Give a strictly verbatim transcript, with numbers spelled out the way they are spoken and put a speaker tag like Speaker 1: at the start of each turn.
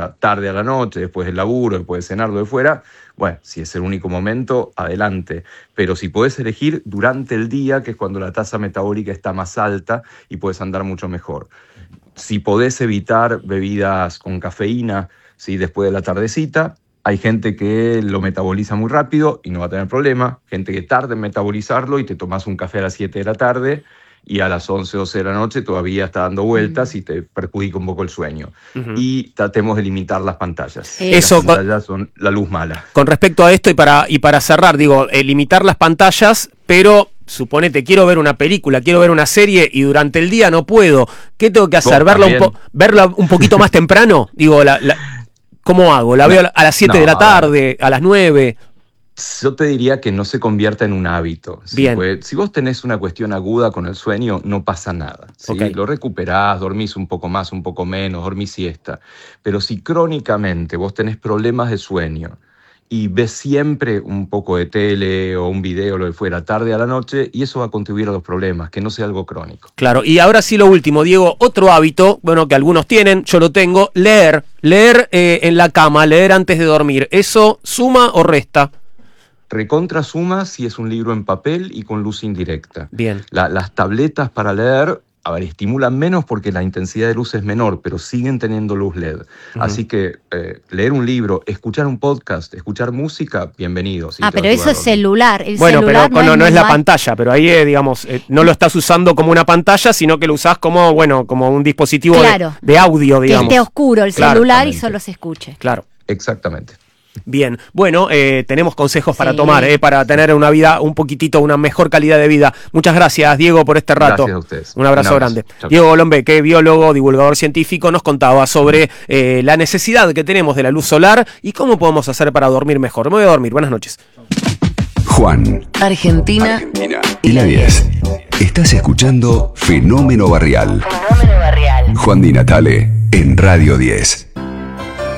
Speaker 1: sea tarde a la noche, después del laburo, después de cenar, lo de fuera, bueno, si es el único momento, adelante. Pero si podés elegir durante el día, que es cuando la tasa metabólica está más alta y podés andar mucho mejor. Si podés evitar bebidas con cafeína, ¿sí? Después de la tardecita, hay gente que lo metaboliza muy rápido y no va a tener problema, gente que tarda en metabolizarlo y te tomás un café a las siete de la tarde y a las once, doce de la noche todavía está dando vueltas uh-huh. y te perjudica un poco el sueño. Uh-huh. Y tratemos de limitar las pantallas.
Speaker 2: Eso,
Speaker 1: las pantallas son la luz mala.
Speaker 2: Con respecto a esto, y para, y para cerrar, digo, eh, limitar las pantallas, pero suponete, quiero ver una película, quiero ver una serie y durante el día no puedo. ¿Qué tengo que hacer? ¿Verla un, po- ¿Verla un poquito más temprano? Digo, la, la, ¿cómo hago? ¿La veo a las siete no, de la tarde, a las nueve?
Speaker 1: Yo te diría que no se convierta en un hábito. ¿Sí?
Speaker 2: Bien.
Speaker 1: Pues, si vos tenés una cuestión aguda con el sueño, no pasa nada. ¿Sí? Okay. Lo recuperás, dormís un poco más, un poco menos, dormís siesta. Pero si crónicamente vos tenés problemas de sueño y ves siempre un poco de tele o un video, lo que fuera, tarde a la noche, y eso va a contribuir a los problemas, que no sea algo crónico.
Speaker 2: Claro, y ahora sí lo último, Diego, otro hábito, bueno, que algunos tienen, yo lo tengo, leer. Leer eh, en la cama, leer antes de dormir. ¿Eso suma o resta?
Speaker 1: Recontra suma si es un libro en papel y con luz indirecta.
Speaker 2: Bien.
Speaker 1: La, las tabletas para leer, a ver, estimulan menos porque la intensidad de luz es menor, pero siguen teniendo luz L E D. Uh-huh. Así que eh, leer un libro, escuchar un podcast, escuchar música, bienvenido.
Speaker 3: Sí, ah, pero eso es celular. El
Speaker 2: bueno,
Speaker 3: celular
Speaker 2: pero
Speaker 3: no,
Speaker 2: no,
Speaker 3: es,
Speaker 2: no es la
Speaker 3: mal.
Speaker 2: pantalla, pero ahí, eh, digamos, eh, no lo estás usando como una pantalla, sino que lo usás como, bueno, como un dispositivo
Speaker 3: claro.
Speaker 2: de, de audio, digamos.
Speaker 3: Que esté oscuro el
Speaker 2: claro,
Speaker 3: celular y solo se escuche.
Speaker 2: Claro.
Speaker 1: Exactamente.
Speaker 2: Bien, bueno, eh, tenemos consejos para sí. tomar, eh, para tener una vida, un poquitito, una mejor calidad de vida. Muchas gracias, Diego, por este rato.
Speaker 1: Gracias a ustedes.
Speaker 2: Un abrazo, un abrazo. grande. Chau. Diego Golombé, que es biólogo, divulgador científico, nos contaba sobre eh, la necesidad que tenemos de la luz solar y cómo podemos hacer para dormir mejor. Me voy a dormir, buenas noches.
Speaker 4: Juan, Argentina, Argentina y la diez. Estás escuchando Fenómeno Barrial. Fenómeno Barrial. Juan Di Natale en Radio diez.